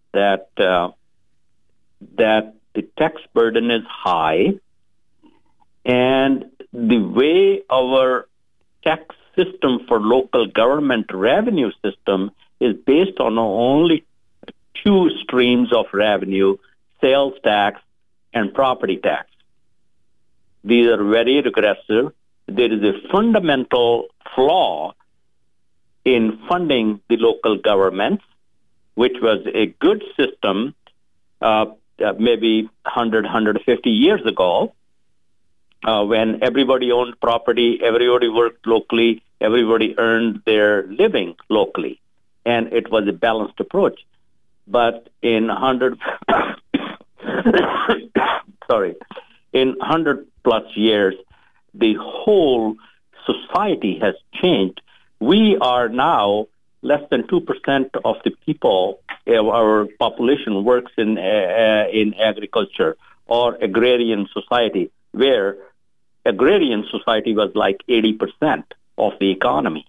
that the tax burden is high, and the way our tax system for local government revenue system is based on only two streams of revenue, sales tax and property tax. These are very regressive. There is a fundamental flaw in funding the local governments, which was a good system maybe 100, 150 years ago, when everybody owned property, everybody worked locally, everybody earned their living locally, and it was a balanced approach. But in 100 plus years, the whole society has changed. We are now less than 2% of the people, our population works in agriculture or agrarian society, where agrarian society was like 80% of the economy.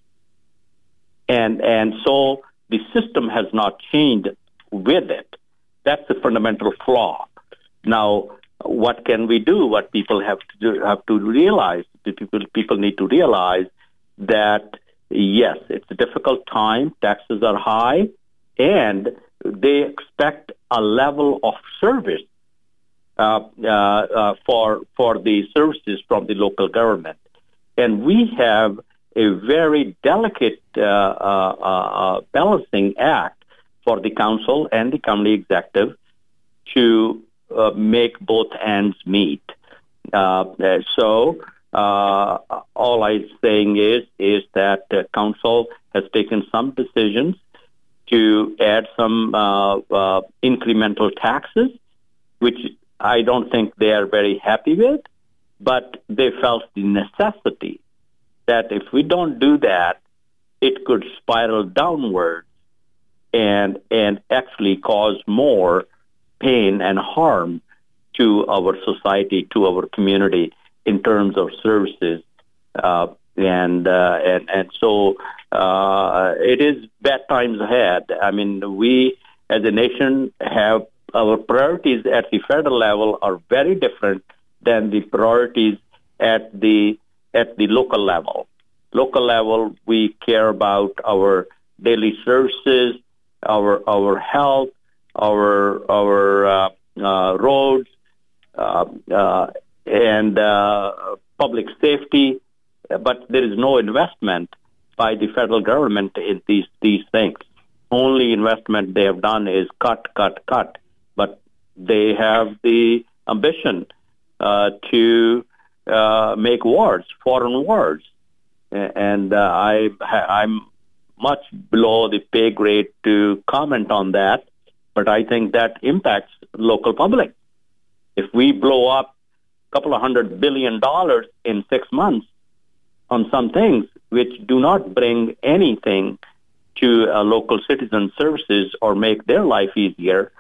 And so the system has not changed with it. That's the fundamental flaw. Now, what can we do? What people have to realize, people need to realize that, yes, it's a difficult time, taxes are high, and they expect a level of service for the services from the local government. And we have a very delicate balancing act for the council and the county executive to make both ends meet. So all I'm saying is that the council has taken some decisions to add some incremental taxes, which I don't think they are very happy with, but they felt the necessity that if we don't do that, it could spiral downward and actually cause more pain and harm to our society, to our community in terms of services. And so it is bad times ahead. I mean, we as a nation have our priorities at the federal level are very different than the priorities at the local level. Local level, we care about our daily services, our health, our roads, and public safety, but there is no investment by the federal government in these things. Only investment they have done is cut. But they have the ambition to make wars, foreign wars. And I'm much below the pay grade to comment on that, but I think that impacts local public. If we blow up a couple of $100 billion in 6 months on some things which do not bring anything to local citizen services or make their life easier,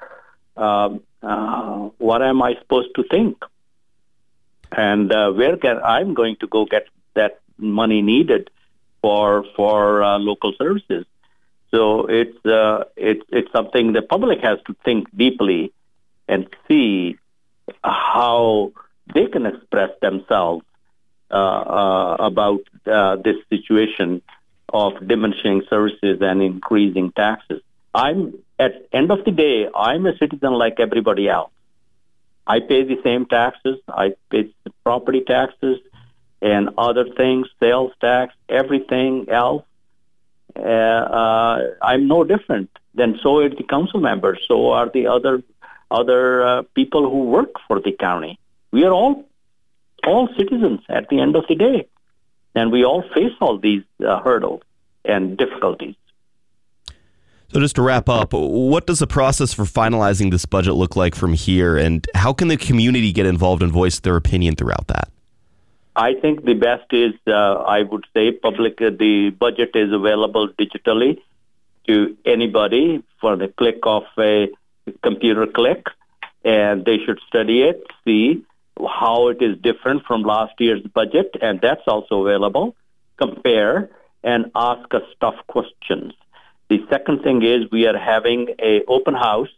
what am I supposed to think? And I'm going to go get that money needed for local services? So it's something the public has to think deeply and see how they can express themselves about this situation of diminishing services and increasing taxes. At end of the day, I'm a citizen like everybody else. I pay the same taxes. I pay the property taxes and other things, sales tax, everything else. I'm no different. Then so are the council members. So are the other people who work for the county. We are all citizens at the end of the day, and we all face all these hurdles and difficulties. So just to wrap up, what does the process for finalizing this budget look like from here, and how can the community get involved and voice their opinion throughout that? I think the best is, I would say, the budget is available digitally to anybody for the click of a computer click, and they should study it, see how it is different from last year's budget, and that's also available. Compare and ask us tough questions. The second thing is we are having an open house